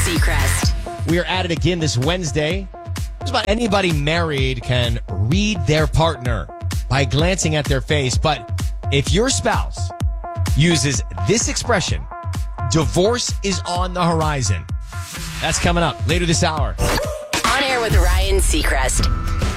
Seacrest. We are at it again this Wednesday. Just about anybody married can read their partner by glancing at their face. But if your spouse uses this expression, divorce is on the horizon. That's coming up later this hour. On air with Ryan Seacrest.